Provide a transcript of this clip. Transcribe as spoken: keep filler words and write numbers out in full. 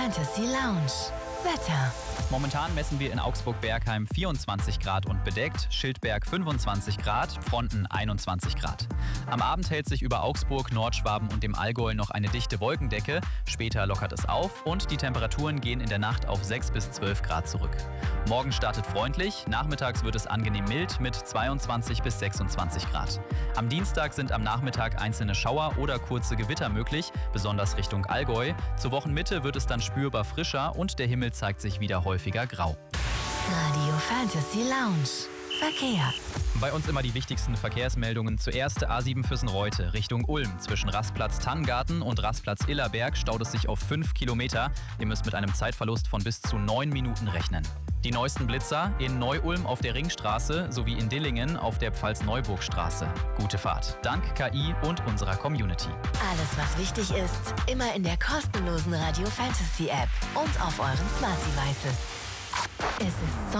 Fantasy Lounge. Wetter. Momentan messen wir in Augsburg-Bergheim vierundzwanzig Grad und bedeckt, Schildberg fünfundzwanzig Grad, Fronten einundzwanzig Grad. Am Abend hält sich über Augsburg, Nordschwaben und dem Allgäu noch eine dichte Wolkendecke. Später lockert es auf und die Temperaturen gehen in der Nacht auf sechs bis zwölf Grad zurück. Morgen startet freundlich, nachmittags wird es angenehm mild mit zweiundzwanzig bis sechsundzwanzig Grad. Am Dienstag sind am Nachmittag einzelne Schauer oder kurze Gewitter möglich, besonders Richtung Allgäu. Zur Wochenmitte wird es dann spürbar frischer und der Himmel zeigt sich wieder häufiger grau. Radio Fantasy Lounge. Verkehr. Bei uns immer die wichtigsten Verkehrsmeldungen. Zuerst A sieben Füssen-Reute Richtung Ulm. Zwischen Rastplatz Tanngarten und Rastplatz Illerberg staut es sich auf fünf Kilometer. Ihr müsst mit einem Zeitverlust von bis zu neun Minuten rechnen. Die neuesten Blitzer in Neu-Ulm auf der Ringstraße sowie in Dillingen auf der Pfalz-Neuburg-Straße. Gute Fahrt. Dank K I und unserer Community. Alles, was wichtig ist, immer in der kostenlosen Radio Fantasy App und auf euren Smart Devices. Es ist